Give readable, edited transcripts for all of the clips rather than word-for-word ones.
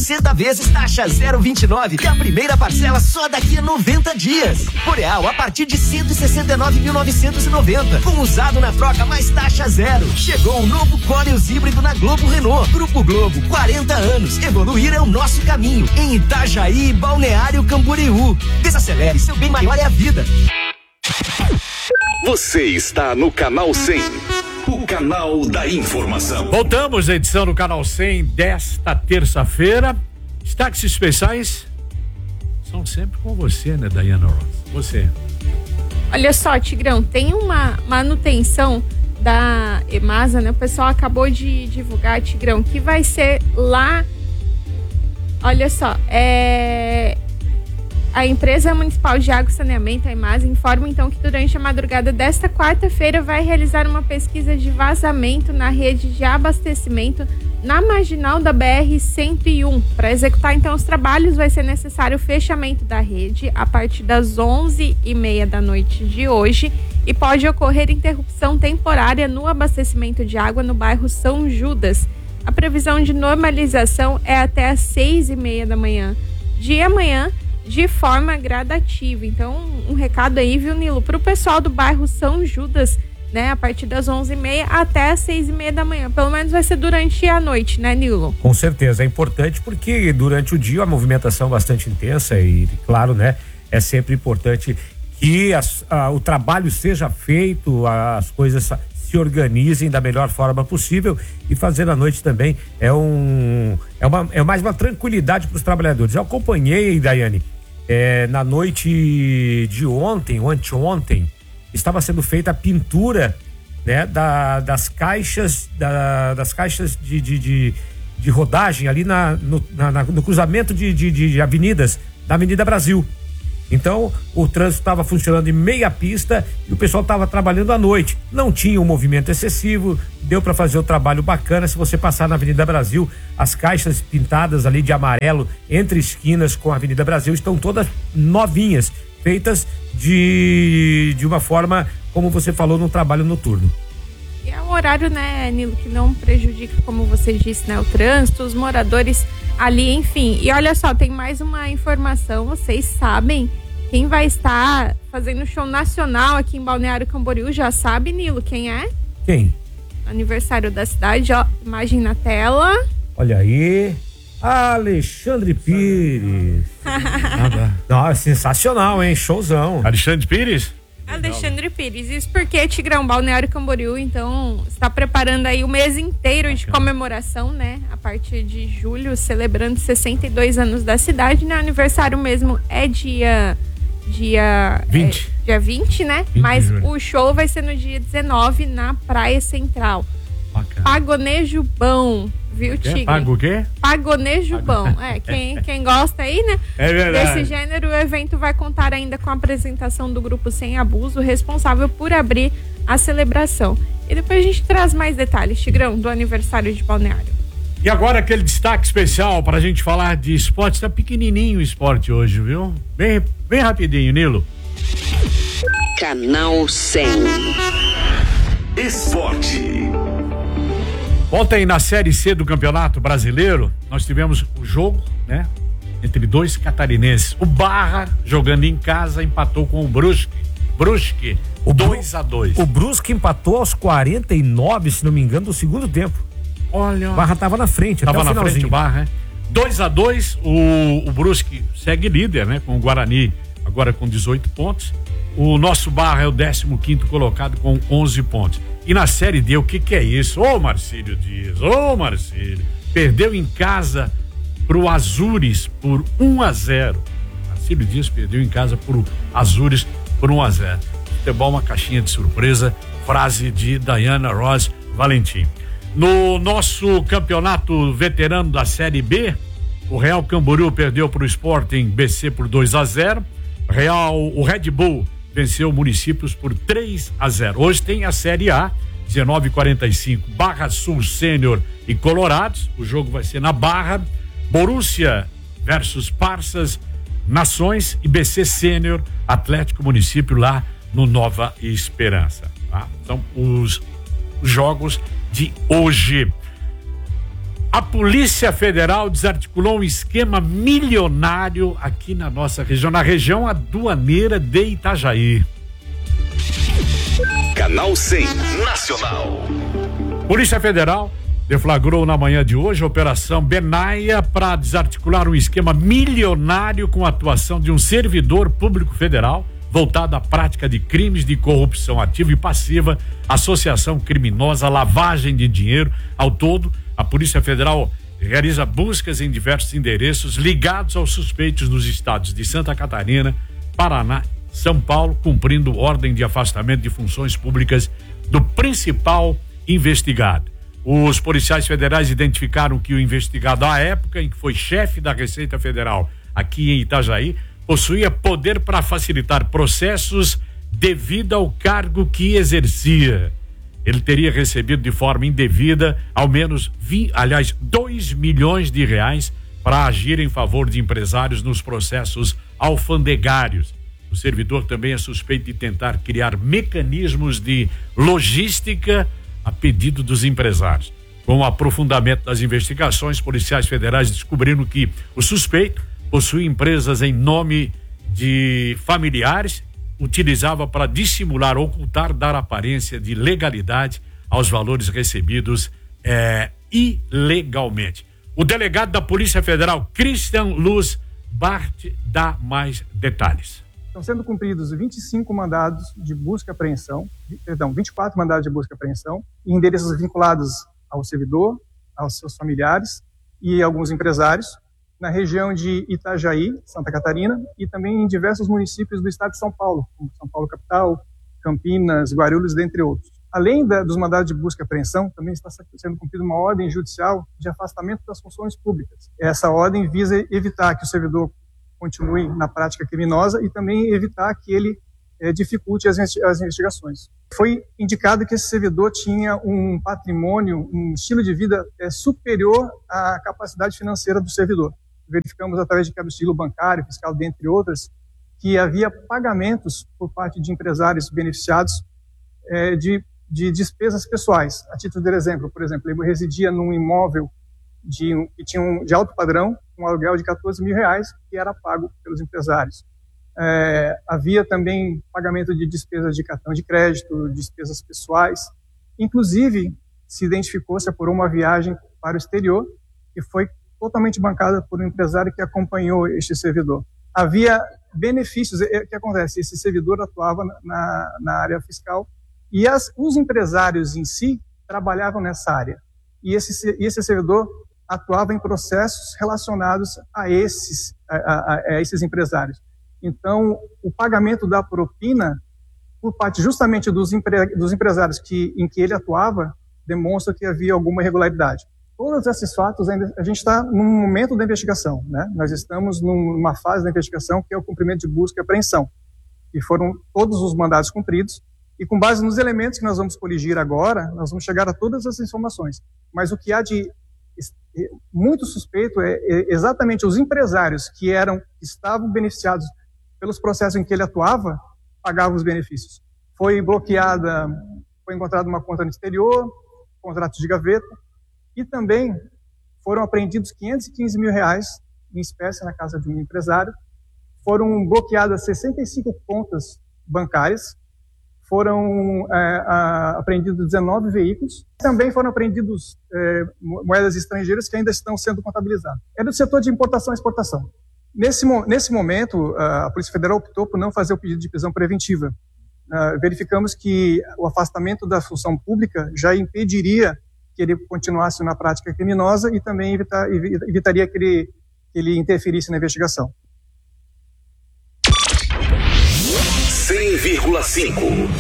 60 vezes taxa 0,29 e a primeira parcela só daqui a 90 dias. Boreal a partir de 169.990, com usado na troca mais taxa zero. Chegou o novo Koleos híbrido na Globo Renault. Grupo Globo, 40 anos. Evoluir é o nosso caminho. Em Itajaí, Balneário Camboriú. Desacelere, seu bem maior é a vida. Você está no Canal 100, o canal da informação. Voltamos à edição do Canal 100 desta terça-feira. Destaques especiais são sempre com você, né, Dayana Ross? Você. Olha só, Tigrão, tem uma manutenção da EMASA, né? O pessoal acabou de divulgar, Tigrão, que vai ser lá. Olha só, a empresa municipal de água e saneamento, a EMASA, informa então que durante a madrugada desta quarta-feira vai realizar uma pesquisa de vazamento na rede de abastecimento na marginal da BR-101. Para executar então os trabalhos vai ser necessário o fechamento da rede a partir das 11h30 da noite de hoje e pode ocorrer interrupção temporária no abastecimento de água no bairro São Judas. A previsão de normalização é até às 6h30 da manhã de amanhã, de forma gradativa. Então, um recado aí, viu, Nilo, para o pessoal do bairro São Judas, né, a partir das 11h30 até as 6h30 da manhã. Pelo menos vai ser durante a noite, né, Nilo? Com certeza, é importante porque durante o dia a movimentação é bastante intensa e, claro, né, é sempre importante que o trabalho seja feito, as coisas se organizem da melhor forma possível e fazer à noite também é mais uma tranquilidade para os trabalhadores. Eu acompanhei, Daiane, na noite de ontem ou anteontem, estava sendo feita a pintura, né, das caixas de rodagem ali no cruzamento de avenidas da Avenida Brasil. Então, o trânsito estava funcionando em meia pista e o pessoal estava trabalhando à noite. Não tinha um movimento excessivo, deu para fazer o trabalho bacana. Se você passar na Avenida Brasil, as caixas pintadas ali de amarelo entre esquinas com a Avenida Brasil estão todas novinhas, feitas de uma forma, como você falou, no trabalho noturno. E é um horário, né, Nilo, que não prejudica, como você disse, né, o trânsito, os moradores ali, enfim. E olha só, tem mais uma informação, vocês sabem quem vai estar fazendo show nacional aqui em Balneário Camboriú? Já sabe, Nilo, quem é? Quem? Aniversário da cidade, ó, imagem na tela. Olha aí, Alexandre Pires. Não, é sensacional, hein? Showzão. Alexandre Pires? Alexandre Pires, isso porque Tigrão, Balneário Camboriú, então, está preparando aí o mês inteiro de comemoração, né? A partir de julho, celebrando 62 anos da cidade, né? O aniversário mesmo é dia 20. Dia 20, né? 20. Mas o show vai ser no dia 19 na Praia Central. Bacana. Pagonejo bom, viu, Tigre? Pago o quê? Pagonejo bom. Quem gosta aí, né? É verdade. Desse gênero, o evento vai contar ainda com a apresentação do grupo Sem Abuso, responsável por abrir a celebração. E depois a gente traz mais detalhes, Tigrão, do aniversário de Balneário. E agora aquele destaque especial pra gente falar de esporte. Tá pequenininho o esporte hoje, viu? Bem rapidinho, Nilo. Canal 100 Esporte. Ontem na Série C do Campeonato Brasileiro, nós tivemos o jogo, né? Entre dois catarinenses. O Barra, jogando em casa, empatou com o Brusque. 2-2. O Brusque empatou aos 49, se não me engano, do segundo tempo. Olha. O Barra tava na frente, tava até o na frente o Barra, né? 2-2, o Brusque segue líder, né? Com o Guarani agora com 18 pontos. O nosso Barra é o 15º colocado com 11 pontos. E na Série D, o que é isso? Ô Marcílio Dias, Marcílio. Perdeu em casa pro Azures por 1-0. Marcílio Dias perdeu em casa pro Azures por 1-0. Futebol, uma caixinha de surpresa. Frase de Dayana Ross Valentim. No nosso campeonato veterano da Série B, o Real Camboriú perdeu pro Sporting BC por 2-0. O Red Bull venceu Municípios por 3-0. Hoje tem a Série A, 19h45, Barra Sul Sênior e Colorados. O jogo vai ser na Barra. Borussia versus Parças, Nações e BC Sênior, Atlético Município lá no Nova Esperança. Tá? São os jogos de hoje. A Polícia Federal desarticulou um esquema milionário aqui na nossa região, na região aduaneira de Itajaí. Canal 100 Nacional. Polícia Federal deflagrou na manhã de hoje a Operação Benaia para desarticular um esquema milionário com a atuação de um servidor público federal voltado à prática de crimes de corrupção ativa e passiva, associação criminosa, lavagem de dinheiro. Ao todo, a Polícia Federal realiza buscas em diversos endereços ligados aos suspeitos nos estados de Santa Catarina, Paraná, São Paulo, cumprindo ordem de afastamento de funções públicas do principal investigado. Os policiais federais identificaram que o investigado, à época em que foi chefe da Receita Federal aqui em Itajaí, possuía poder para facilitar processos devido ao cargo que exercia. Ele teria recebido de forma indevida ao menos 2 milhões de reais para agir em favor de empresários nos processos alfandegários. O servidor também é suspeito de tentar criar mecanismos de logística a pedido dos empresários. Com o aprofundamento das investigações, policiais federais descobriram que o suspeito possui empresas em nome de familiares, utilizava para dissimular, ocultar, dar aparência de legalidade aos valores recebidos ilegalmente. O delegado da Polícia Federal, Christian Luz Bart, dá mais detalhes. Estão sendo cumpridos 25 mandados de busca e apreensão, 24 mandados de busca e apreensão, em endereços vinculados ao servidor, aos seus familiares e alguns empresários, na região de Itajaí, Santa Catarina, e também em diversos municípios do estado de São Paulo, como São Paulo capital, Campinas, Guarulhos, dentre outros. Além dos mandados de busca e apreensão, também está sendo cumprida uma ordem judicial de afastamento das funções públicas. Essa ordem visa evitar que o servidor continue na prática criminosa e também evitar que ele dificulte as investigações. Foi indicado que esse servidor tinha um patrimônio, um estilo de vida superior à capacidade financeira do servidor. Verificamos através de cabestilo bancário, fiscal, dentre outras, que havia pagamentos por parte de empresários beneficiados de despesas pessoais. A título de exemplo, por exemplo, ele residia num imóvel que tinha de alto padrão, um aluguel de R$14 mil, que era pago pelos empresários. Havia também pagamento de despesas de cartão de crédito, despesas pessoais. Inclusive, se identificou, se apurou uma viagem para o exterior, que foi totalmente bancada por um empresário que acompanhou este servidor. Havia benefícios. O que acontece? Esse servidor atuava na área fiscal e os empresários em si trabalhavam nessa área. E esse servidor atuava em processos relacionados a esses empresários. Então, o pagamento da propina, por parte justamente dos empresários em que ele atuava, demonstra que havia alguma irregularidade. Todos esses fatos, a gente está num momento da investigação, né? Nós estamos numa fase da investigação que é o cumprimento de busca e apreensão. E foram todos os mandados cumpridos. E com base nos elementos que nós vamos coligir agora, nós vamos chegar a todas as informações. Mas o que há de muito suspeito é exatamente os empresários que estavam beneficiados pelos processos em que ele atuava, pagavam os benefícios. Foi encontrada uma conta no exterior, contratos de gaveta, e também foram apreendidos R$515 mil em espécie na casa de um empresário. Foram bloqueadas 65 contas bancárias, foram apreendidos 19 veículos, também foram apreendidos moedas estrangeiras que ainda estão sendo contabilizadas. É do setor de importação e exportação. Nesse momento, a Polícia Federal optou por não fazer o pedido de prisão preventiva. Verificamos que o afastamento da função pública já impediria que ele continuasse na prática criminosa e também evitaria que ele interferisse na investigação. 100,5.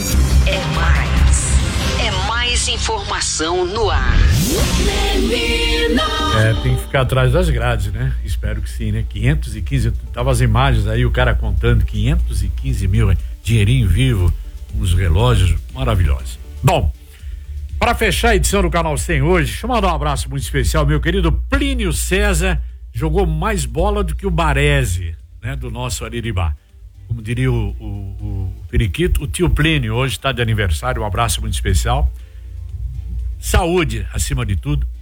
É mais informação no ar. Tem que ficar atrás das grades, né? Espero que sim, né? 515, tava as imagens aí, o cara contando 515 mil, dinheirinho vivo, uns relógios maravilhosos. Bom, para fechar a edição do Canal 100 hoje, deixa eu mandar um abraço muito especial, meu querido Plínio César, jogou mais bola do que o Baresi, né? Do nosso Ariribá. Como diria o Periquito, o tio Plínio hoje está de aniversário, um abraço muito especial. Saúde, acima de tudo,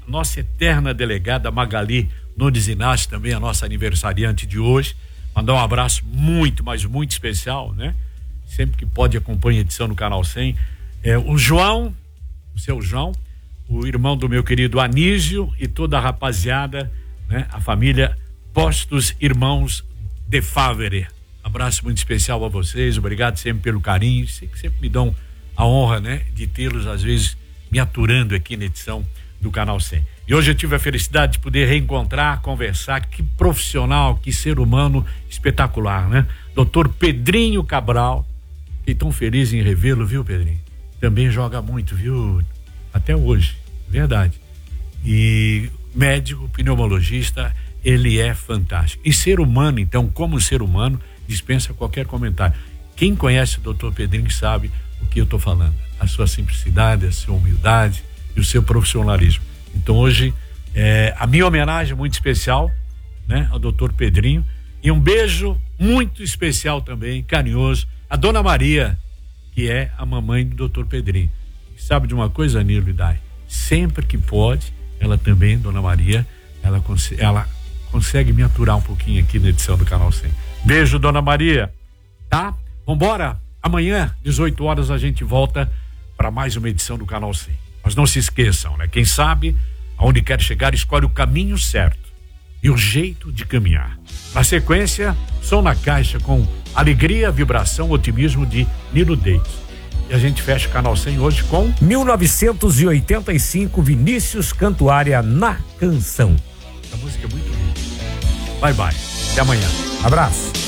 nossa eterna delegada Magali Nunes Inácio, também a nossa aniversariante de hoje. Mandar um abraço muito, mas muito especial, né? Sempre que pode acompanha a edição no Canal 100. O João, o seu João, o irmão do meu querido Anísio e toda a rapaziada, né? A família Postos Irmãos de Favre. Abraço muito especial a vocês, obrigado sempre pelo carinho, sei que sempre me dão a honra, né? De tê-los às vezes me aturando aqui na edição do Canal 100. E hoje eu tive a felicidade de poder reencontrar, conversar, que profissional, que ser humano espetacular, né? Doutor Pedrinho Cabral, fiquei tão feliz em revê-lo, viu, Pedrinho? Também joga muito, viu? Até hoje, verdade. E médico, pneumologista, ele é fantástico. E ser humano, então, como ser humano, dispensa qualquer comentário. Quem conhece o doutor Pedrinho sabe o que eu estou falando. A sua simplicidade, a sua humildade e o seu profissionalismo. Então hoje a minha homenagem muito especial, né, ao doutor Pedrinho, e um beijo muito especial também, carinhoso, a dona Maria, que é a mamãe do doutor Pedrinho. E sabe de uma coisa, Nilo e Dai? Sempre que pode, ela também, dona Maria, ela consegue me aturar um pouquinho aqui na edição do Canal 100. Beijo, dona Maria, tá? Vambora, amanhã, 18 horas, a gente volta para mais uma edição do Canal 100. Mas não se esqueçam, né? Quem sabe aonde quer chegar, escolhe o caminho certo e o jeito de caminhar. Na sequência, som na caixa com alegria, vibração, otimismo de Nilo Davis. E a gente fecha o Canal 100 hoje com 1985, Vinícius Cantuária na canção. Essa música é muito linda. Bye, bye. Até amanhã. Abraço.